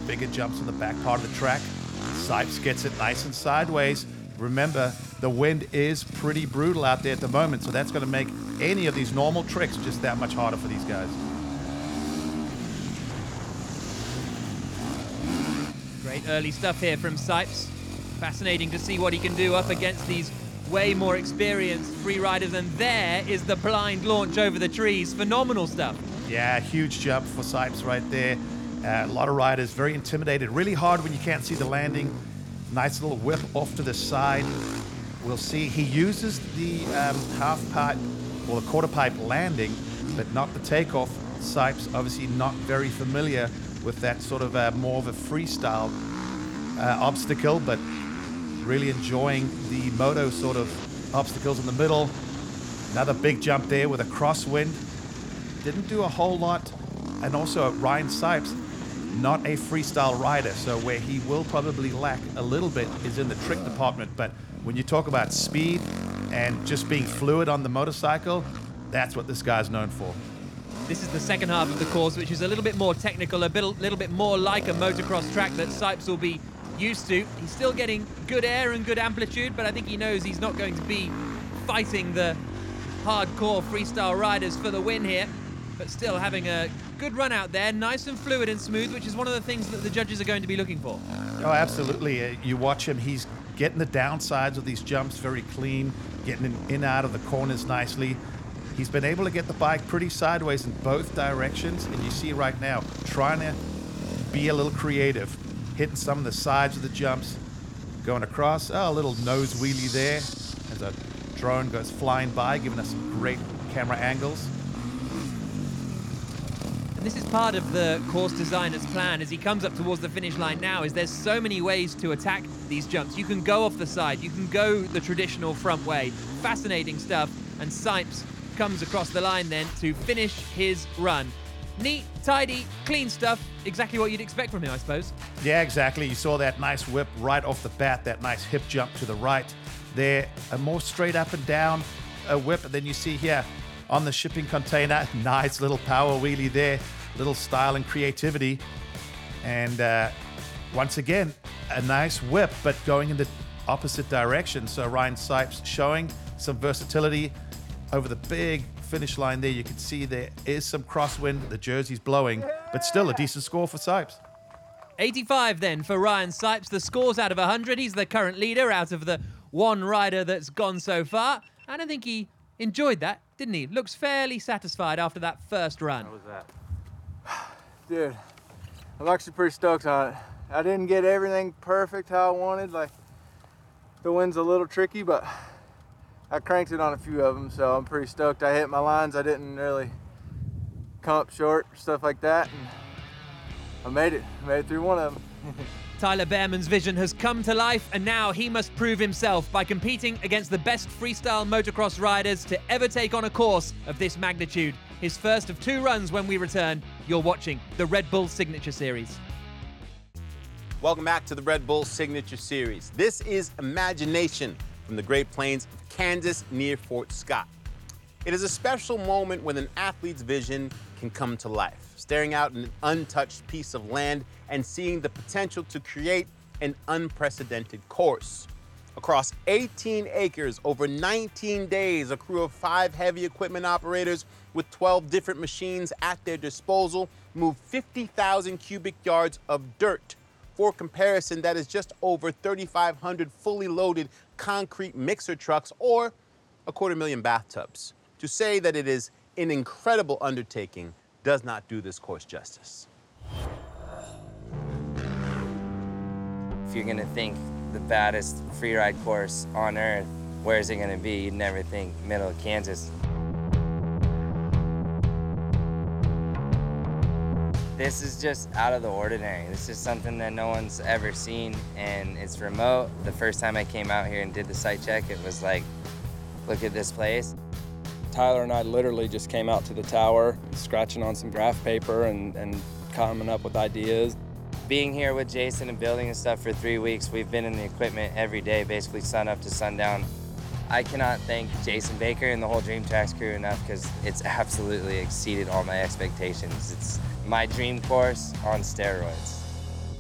bigger jumps on the back part of the track. Sipes gets it nice and sideways. Remember, the wind is pretty brutal out there at the moment, so that's going to make any of these normal tricks just that much harder for these guys. Great early stuff here from Sipes. Fascinating to see what he can do up against these way more experienced free riders, and there is the blind launch over the trees. Phenomenal stuff. Yeah, huge jump for Sipes right there. A lot of riders very intimidated. Really hard when you can't see the landing. Nice little whip off to the side. We'll see. He uses the half pipe or the quarter pipe landing, but not the takeoff. Sipes obviously not very familiar with that sort of more of a freestyle obstacle, but really enjoying the moto sort of obstacles in the middle. Another big jump there with a crosswind. Didn't do a whole lot. And also Ryan Sipes, not a freestyle rider, so where he will probably lack a little bit is in the trick department. But when you talk about speed and just being fluid on the motorcycle, that's what this guy's known for. This is the second half of the course, which is a little bit more technical, little bit more like a motocross track that Sipes will be used to. He's still getting good air and good amplitude, but I think he knows he's not going to be fighting the hardcore freestyle riders for the win here, but still having a good run out there, nice and fluid and smooth, which is one of the things that the judges are going to be looking for. Oh, absolutely. You watch him, he's getting the downsides of these jumps very clean, getting in and out of the corners nicely. He's been able to get the bike pretty sideways in both directions, and you see right now, trying to be a little creative, hitting some of the sides of the jumps, going across. Oh, a little nose wheelie there as a drone goes flying by, giving us some great camera angles. And this is part of the course designer's plan as he comes up towards the finish line now, is there's so many ways to attack these jumps. You can go off the side, you can go the traditional front way. Fascinating stuff. And Sipes comes across the line then to finish his run. Neat, tidy, clean stuff. Exactly what you'd expect from him, I suppose. Yeah, exactly. You saw that nice whip right off the bat, that nice hip jump to the right there. A more straight up and down whip. And then you see here on the shipping container, nice little power wheelie there. Little style and creativity. And once again, a nice whip, but going in the opposite direction. So Ryan Sipes showing some versatility over the big finish line there. You can see there is some crosswind, the jersey's blowing, but still a decent score for Sipes. 85 then for Ryan Sipes. The score's out of 100. He's the current leader out of the one rider that's gone so far. And I think he enjoyed that, didn't he? Looks fairly satisfied after that first run. How was that? Dude, I'm actually pretty stoked on it. I didn't get everything perfect how I wanted. Like, the wind's a little tricky, but I cranked it on a few of them, so I'm pretty stoked. I hit my lines. I didn't really come up short, stuff like that, and I made it. I made it through one of them. Tyler Behrman's vision has come to life, and now he must prove himself by competing against the best freestyle motocross riders to ever take on a course of this magnitude. His first of 2 runs when we return. You're watching the Red Bull Signature Series. Welcome back to the Red Bull Signature Series. This is Imagination from the Great Plains of Kansas near Fort Scott. It is a special moment when an athlete's vision can come to life, staring out an untouched piece of land and seeing the potential to create an unprecedented course. Across 18 acres, over 19 days, a crew of 5 heavy equipment operators with 12 different machines at their disposal moved 50,000 cubic yards of dirt. For comparison, that is just over 3,500 fully loaded concrete mixer trucks or 250,000 bathtubs. To say that it is an incredible undertaking does not do this course justice. If you're gonna think the baddest freeride course on earth, where is it gonna be? You'd never think middle of Kansas. This is just out of the ordinary. This is something that no one's ever seen, and it's remote. The first time I came out here and did the site check, it was like, look at this place. Tyler and I literally just came out to the tower, scratching on some graph paper and coming up with ideas. Being here with Jason and building and stuff for 3 weeks, we've been in the equipment every day, basically sun up to sundown. I cannot thank Jason Baker and the whole Dream Tracks crew enough because it's absolutely exceeded all my expectations. It's my dream course on steroids.